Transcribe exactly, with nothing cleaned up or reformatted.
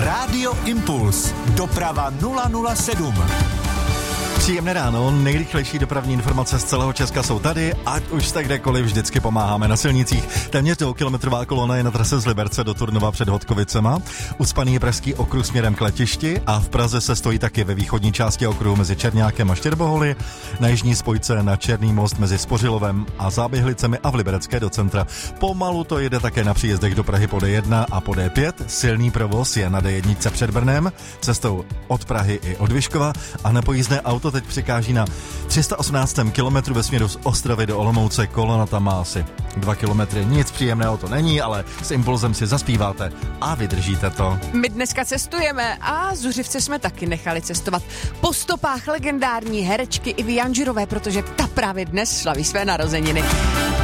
Rádio Impuls. Doprava nula nula sedm. Příjemné ráno, nejrychlejší dopravní informace z celého Česka jsou tady, ať už jste kdekoliv, vždycky pomáháme na silnicích. Téměř dvoukilometrová kolona je na trase z Liberce do Turnova před Hodkovicema. Ucpaný je pražský okruh směrem k letišti a v Praze se stojí taky ve východní části okruhu mezi Černákem a Štěrboholy, na jižní spojce na Černý most mezi Spořilovem a Záběhlicemi a v Liberecké do centra. Pomalu to jede také na příjezdech do Prahy po D jedna a po D pět. Silný provoz je na D jedna před Brnem, cestou od Prahy i od Vyškova a nepojízdné auto teď překáží na tři sta osmnáctém kilometru ve směru z Ostravy do Olomouce. Kolona tam má asi dva kilometry. Nic příjemného to není, ale s Impulzem si zaspíváte a vydržíte to. My dneska cestujeme a Zuřivce jsme taky nechali cestovat po stopách legendární herečky Ivy Janžirové, protože ta právě dnes slaví své narozeniny.